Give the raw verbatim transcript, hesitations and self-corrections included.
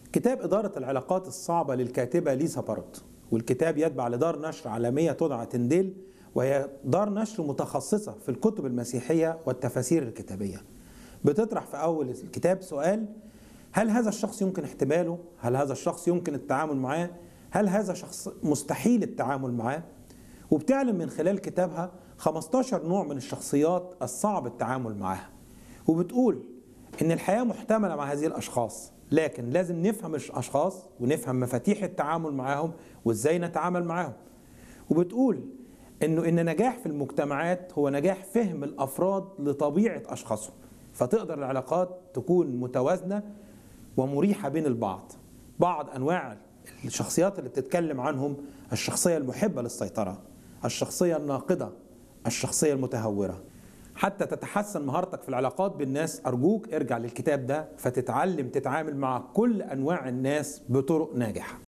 كتاب إدارة العلاقات الصعبة للكاتبة ليسا باروت، والكتاب يتبع لدار نشر عالمية تدعى تنديل، وهي دار نشر متخصصة في الكتب المسيحية والتفاسير الكتابية. بتطرح في أول الكتاب سؤال: هل هذا الشخص يمكن احتماله؟ هل هذا الشخص يمكن التعامل معاه؟ هل هذا شخص مستحيل التعامل معاه؟ وبتعلن من خلال كتابها خمسة عشر نوع من الشخصيات الصعب التعامل معها، وبتقول إن الحياة محتملة مع هذه الأشخاص، لكن لازم نفهم الأشخاص ونفهم مفاتيح التعامل معاهم وإزاي نتعامل معاهم. وبتقول إنه إن نجاح في المجتمعات هو نجاح فهم الأفراد لطبيعة أشخاصهم، فتقدر العلاقات تكون متوازنة ومريحة بين البعض. بعض أنواع الشخصيات اللي بتتكلم عنهم: الشخصية المحبة للسيطرة، الشخصية الناقدة، الشخصية المتهورة. حتى تتحسن مهارتك في العلاقات بالناس، أرجوك ارجع للكتاب ده فتتعلم تتعامل مع كل أنواع الناس بطرق ناجحة.